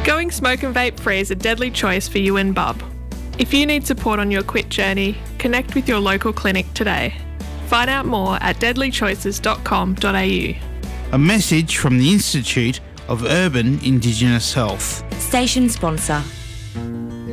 Going smoke and vape free is a deadly choice for you and Bub. If you need support on your quit journey, connect with your local clinic today. Find out more at deadlychoices.com.au. A message from the Institute of Urban Indigenous Health. Station sponsor.